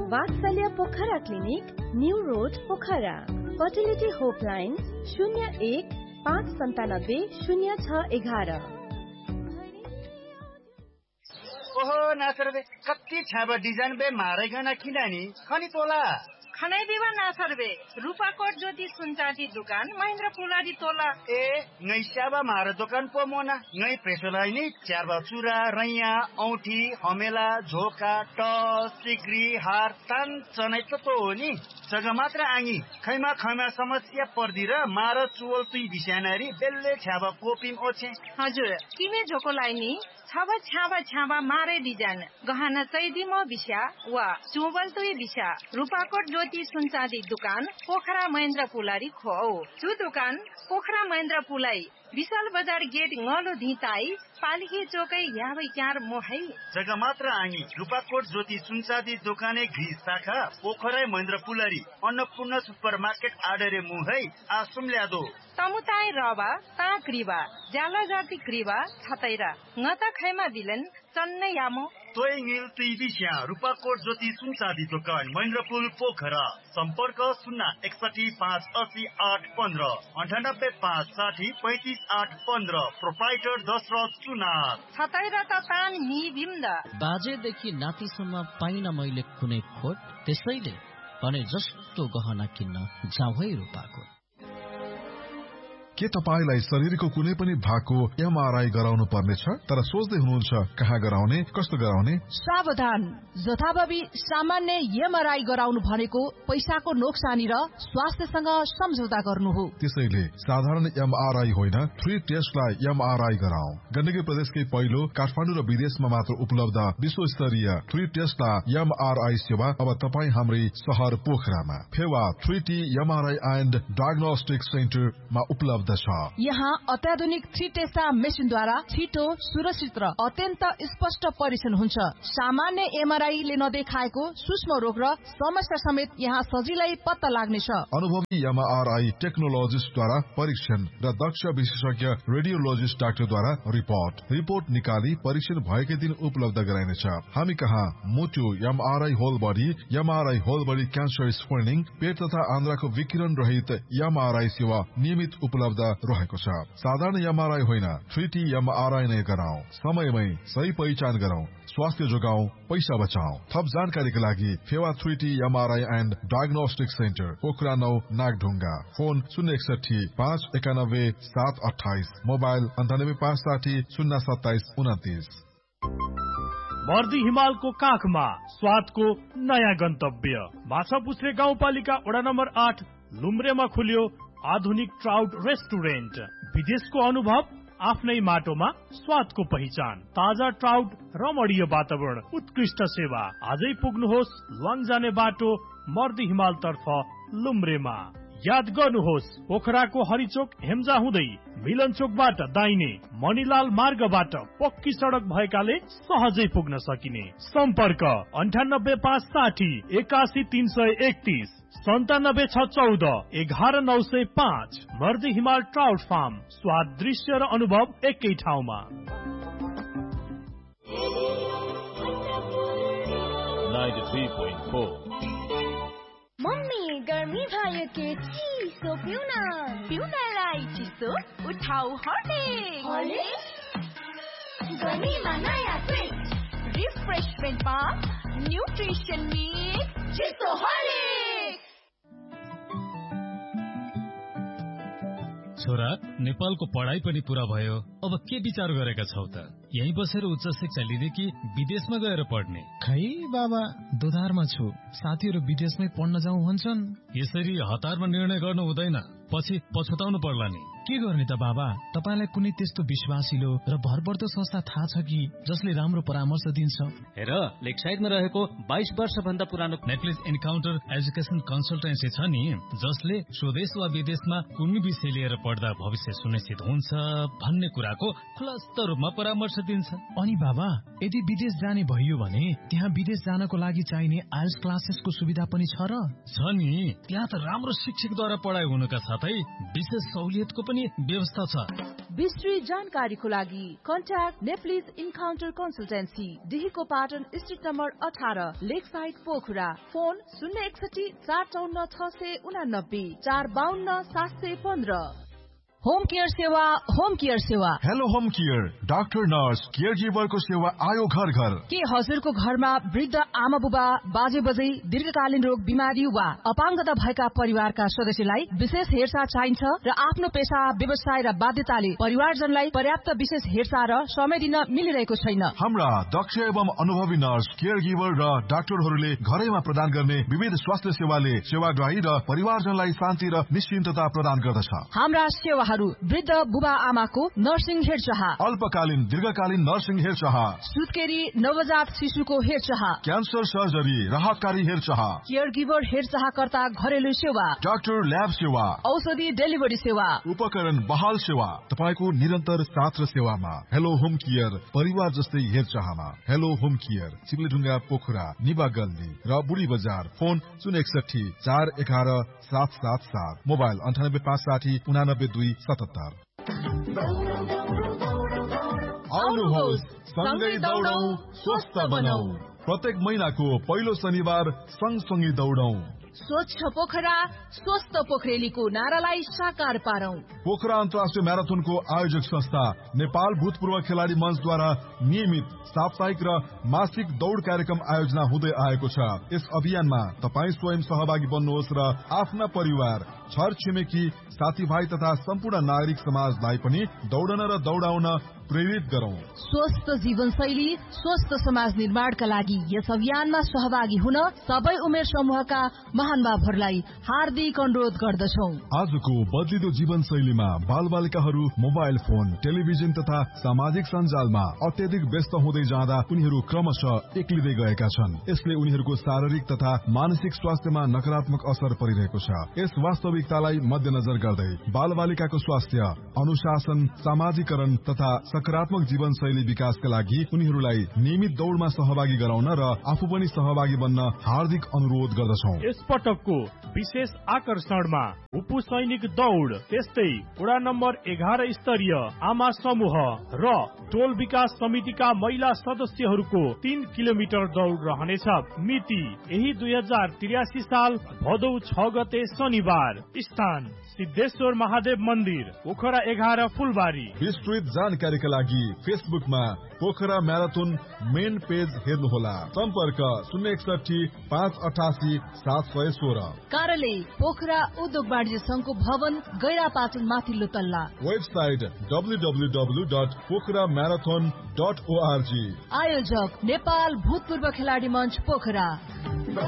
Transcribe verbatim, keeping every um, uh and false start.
वात्सल्य Pokhara clinic, new road Pokhara. Fertility होपलाइन शून्य एक पाँच सन्तानब्बे शून्य छ एघार। ओहो नासर बे कति छाबा डिजाइन बे मारेगना किनानी खनी तोला खनै दिवा नासर बे रूपाकोट ज्योति सुनचाँदी दुकान महेन्द्र पुलारी तोला ए ngै स्याबा मार दोकान पो मोना ngै प्रेसोलाई नि च्यारबा चुरा रैया औठी हमेला झोका टस सिक्री हार तान चनै त तो हो नि जग्गा मात्र आङी खैमा खैमा समस्या पर्दी र मार चुवल तुई बिस्यानारी बेल्ले छ्याबा कोपिम ओछे हजुर किमे झोकोलाई नि छाबा छ्याबा छ्याबा मारे डिजाइन गहना चैदिमो बिस्या वा चुवल तुई बिस्या रूपाकोट ज्योति सुनचाँदी दुकान पोखरा महेन्द्र पुलारी खो चु दुकान पोखरा महेन्द्र पुलाई विशाल बजार गेट ngalo धिताई पालिकी चोकै याबै क्यार मोहै जग्गा मात्र आङी रूपाकोट ज्योति सुनचाँदी दोकाने घी शाखा पोखरा महेन्द्र पुलारी अन्नपूर्ण सुपरमार्केट आडरे मुहै आसुम ल्यादो तमुताई रबा ता क्रिबा ज्याला जाति क्रिबा छतैरा ngata खैमा बिलन चन्नै यामो तोय ङिल तुई बिस्या रूपाकोट ज्योति सुनचाँदी दोकान महेन्द्रपुर पोखरा सम्पर्क शून्य एकसठी पाँच अस्सी आठ पन्ध्र अन्ठानब्बे पाँच साठी पैँतिस आठ पन्ध्र प्रोपाइटर दशरथ चुनार छतैरा त तान नि बिम्द बाजेदेखि नातिसम्म पाइन मैले कुनै खोट त्यसैले भने जस्तो गहना किन्न जाऊ है रूपाकोट। के तपाईलाई शरीरको कुनै पनि भागको एमआरआई गराउनु पर्नेछ तर सोच्दै हुनुहुन्छ कहाँ गराउने कस्तो गराउने? सावधान, जथाभावी सामान्य एमआरआई गराउनु भनेको पैसाको नोक्सानी र स्वास्थ्यसँग सम्झौता गर्नु हो। त्यसैले साधारण एमआरआई होइन थ्री टेस्टलाई एमआरआई गराऊ। गण्डकी प्रदेशकै पहिलो काठमाडौँ र विदेशमा मात्र उपलब्ध विश्वस्तरीय थ्री टेस्टलाई एमआरआई सेवा अब तपाईँ हाम्रै शहर पोखरामा Phewa three T MRI and diagnostic सेन्टरमा उपलब्ध। यहाँ अत्याधुनिक थ्री टेस्टा मेसिनद्वारा छिटो सुरक्षित र अत्यन्त स्पष्ट परीक्षण हुन्छ। सामान्य एमआरआईले नदेखाएको सूक्ष्म रोग र समस्या समेत यहाँ सजिलै पत्ता लाग्नेछ। अनुभवी एमआरआई टेक्नोलोजिस्टद्वारा परीक्षण र दक्ष विशेषज्ञ रेडियोलोजिस्ट डाक्टरद्वारा रिपोर्ट रिपोर्ट निकाली परीक्षण भएकै दिन उपलब्ध गराइनेछ। हामी कहाँ मुटु MRI whole body MRI whole body cancer screening पेट तथा आन्द्राको विकिरण रहित एमआरआई सेवा नियमित उपलब्ध रहेको छ। साधारण एमआरआई होइन थ्री टी एमआरआई नै गराऊ। समयमै सही पहिचान गरौं, स्वास्थ्य जोगाऊ, पैसा बचाऊ। थप जानकारीका लागि Phewa three T MRI and diagnostic centre Pokhara नौ नागढुङ्गा फोन शून्य एकसठी पाँच एकानब्बे सात अठाइस मोबाइल अन्ठानब्बे पाँच साठी शून्य सत्ताइस उन्तिस। मर्दी हिमालको काखमा स्वादको नयाँ गन्तव्य माछापुछ्रे गाउँपालिका वडा नम्बर आठ लुम्रेमा खुल्यो आधुनिक ट्राउट रेस्टुरेन्ट। विदेशको अनुभव आफ्नै माटोमा स्वादको पहिचान ताजा ट्राउट रमणीय वातावरण उत्कृष्ट सेवा। आजै पुग्नुहोस् लङ जाने बाटो मर्दी हिमाल तर्फ लुम्रेमा। याद गर्नुहोस् पोखराको हरिचोक हेम्जा हुँदै मिलन चोकबाट दाहिने मणिलाल मार्गबाट पक्की सडक भएकाले सहजै पुग्न सकिने। सम्पर्क अन्ठानब्बे पाँच साठी एकासी तीन सय एकतीस सन्तानब्बे छ चौध एघार नौ सय पाँच। मर्दी हिमाल ट्राउट फार्म स्वाद दृश्य र अनुभव एकै ठाउँमा। मम्मी गर्मी भयो के चिसो पिउन पिउनलाई चिसो उठाउ हर्लिक्स। गर्मीमा नयाँ twist refreshment park nutrition mix चिसो हर्लिक्स। छोरा नेपालको पढाइ पनि पूरा भयो, अब के विचार गरेका छौ त? यही बसेर उच्च शिक्षा लिने कि विदेशमा गएर पढ्ने? खै बाबा दोधारमा छु, साथीहरू विदेशमै पढ्न जाउँ भन्छन्। यसरी हतारमा निर्णय गर्नु हुँदैन, पछि पछुताउनु पर्ला नि। के गर्ने त बाबा, तपाईलाई कुनै त्यस्तो विश्वासिलो र भरपर्दो संस्था थाहा छ कि जसले राम्रो परामर्श दिन्छ? हेर लेकसाइडमा रहेको बाइस वर्ष भन्दा पुरानो नेक्लेस एन्काउन्टर एजुकेसन कन्सल्टेन्सी छ नि, जसले स्वदेश वा विदेशमा कुनै विषय लिएर पढ्दा भविष्य सुनिश्चित हुन्छ भन्ने कुराको खुलस्त रूपमा परामर्श दिन्छ। अनि बाबा यदि विदेश जाने भइयो भने त्यहाँ विदेश जानको लागि चाहिने आइएल्स क्लासेसको सुविधा पनि छ र? छ नि, त्यहाँ त राम्रो शिक्षकद्वारा पढाइ हुनुका साथै विशेष सहुलियतको पनि व्यवस्था छ। विस्तृत जानकारीको लागि contact Nepalese encounter consultancy, डिहीको Patan street number अठार, लेक साइड पोखरा। फोन शून्य एकसठी चार चौन्न छ सय उनानब्बे चार बाहन्न सात सय पन्ध्र। होम केयर सेवा, होम केयर सेवा। Hello home care, doctor nurse care गिभरको सेवा आयो घर घर। के हजुरको घरमा वृद्ध आमा बुबा, बाजे बजै, दीर्घकालीन रोग बिमारी वा अपाङ्गता भएका परिवारका सदस्यलाई विशेष हेरचाह चाहिन्छ र आफ्नो पेशा, व्यवसाय र बाध्यताले परिवारजनलाई पर्याप्त विशेष हेरचाह र समय दिन मिलिरहेको छैन। हाम्रा दक्ष एवं अनुभवी नर्स केयर गिभर र डाक्टरहरूले घरैमा प्रदान गर्ने विविध स्वास्थ्य सेवाले सेवाग्राही र परिवारजनलाई शान्ति र निश्चिन्तता प्रदान गर्दछ। हाम्रा सेवा वृद्ध बुबा आमाको नर्सिङ हेरचाह, अल्पकालीन दीर्घकालीन नर्सिङ हेरचाह, सुत्केरी नवजात शिशुको हेरचाह, क्यान्सर सर्जरी, राहतकारी हेरचाह, केयर गिभर हेरचाहकर्ता घरेलु सेवा, डाक्टर ल्याब सेवा, औषधि डेलिभरी सेवा, उपकरण बहाल सेवा, तपाईको निरन्तर साथ र सेवामा। हेलो होम केयर, परिवार जस्तै हेरचाहमा। हेलो होम केयर, चिप्लेढुङ्गा पोखरा, निबा गल्ली र बुढी बजार। फोन शून्य एकसठी चार एघार सात सात सात, मोबाइल अन्ठानब्बे पाँच साठी उनानब्बे दुई सतहत्तर। आउनुहोस् सँगै दौडौं, स्वस्थ बनौं। प्रत्येक महिनाको पहिलो शनिबार सँगसँगै दौडौं। स्वच्छ पोखरा, स्वस्थ पोखरेलीको नारालाई साकार पारौं। पोखरा अन्तर्राष्ट्रिय म्याराथनको आयोजक संस्था नेपाल भूतपूर्व खेलाडी मञ्चद्वारा नियमित साप्ताहिक र मासिक दौड कार्यक्रम आयोजना हुँदै आएको छ। यस अभियानमा तपाईँ स्वयं सहभागी बन्नुहोस् र आफ्ना परिवार, छर छिमेकी, साथीभाइ तथा सम्पूर्ण नागरिक समाजलाई पनि दौडन र दौडाउन प्रेरित गरौं। स्वस्थ जीवनशैली, स्वस्थ समाज निर्माणका लागि यस अभियानमा सहभागी हुन सबै उमेर समूहका महानुभावहरूलाई हार्दिक अनुरोध गर्दछौं। आजको बदलिदो जीवनशैलीमा बालबालिकाहरू मोबाइल फोन, टेलिभिजन तथा सामाजिक सञ्जालमा अत्यधिक व्यस्त हुँदै जाँदा उनीहरू क्रमशः एक्लिँदै गएका छन्। यसले उनीहरूको शारीरिक तथा मानसिक स्वास्थ्यमा नकारात्मक असर परिरहेको छ। यस वास्तविकतालाई मध्यनजर गर्दै बालबालिकाको स्वास्थ्य, अनुशासन, सामाजिकरण तथा सकारात्मक जीवनशैली विकासका लागि उनीहरूलाई नियमित दौडमा सहभागी गराउन र आफू पनि सहभागी बन्न हार्दिक अनुरोध गर्दछौं। यस पटकको विशेष आकर्षणमा उपु सैनिक दौड, त्यस्तै वडा नम्बर एघार स्तरीय आमा समूह र टोल विकास समितिका महिला सदस्यहरूको तीन किलोमिटर दौड रहनेछ। मिति यही दुई हजार त्रियासी साल भदौ छ गते शनिबार। स्थान सिद्धेश्वर महादेव मन्दिर, पोखरा एघार, फुलबारी। विस्तृत जानकारीका लागि फेसबुकमा पोखरा म्याराथन मेन पेज हेर्नुहोला। सम्पर्क शून्य एकसठी पाँच अठासी सात सय सोह्र। कार्यालय पोखरा उद्योग वाणिज्य संघको भवन, गैरा पाचन माथिल्लो तल्ला। Website W W W dot Pokhara marathon dot ORG. आयोजक नेपाल भूतपूर्व खेलाडी मञ्च पोखरा।